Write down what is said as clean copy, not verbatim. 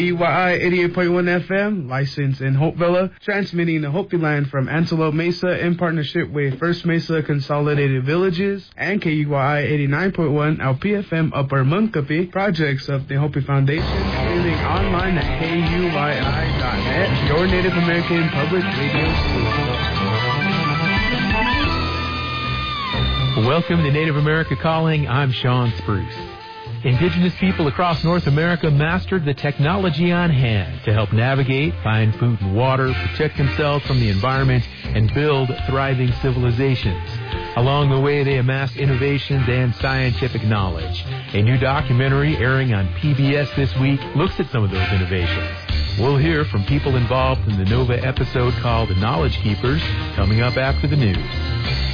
EYI 88.1 FM, licensed in Hopevilla, transmitting the Hopi line from Antelope Mesa in partnership with First Mesa Consolidated Villages and KUYI 89.1 LPFM Upper Munkapi, projects of the Hopi Foundation, streaming online at KUYI.net, your Native American public radio station. Welcome to Native America Calling. I'm Sean Spruce. Indigenous people across North America mastered the technology on hand to help navigate, find food and water, protect themselves from the environment, and build thriving civilizations. Along the way, they amassed innovations and scientific knowledge. A new documentary airing on PBS this week looks at some of those innovations. We'll hear from people involved in the Nova episode called The Knowledge Keepers, coming up after the news.